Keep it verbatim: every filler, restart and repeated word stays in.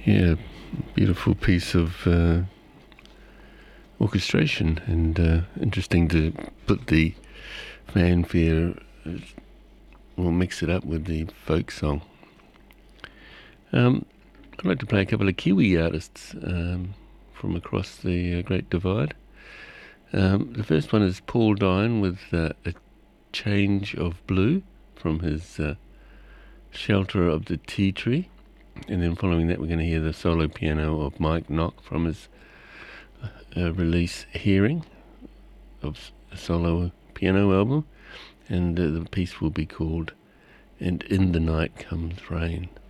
Yeah, beautiful piece of uh, orchestration, and uh, interesting to put the fanfare, uh, or mix it up with the folk song. Um, I'd like to play a couple of Kiwi artists um, from across the uh, Great Divide. Um, the first one is Paul Dine with uh, A Change of Blue from his uh, Shelter of the Tea Tree. And then following that, we're going to hear the solo piano of Mike Knock from his uh, release Hearing, of a solo piano album. And uh, the piece will be called And In the Night Comes Rain.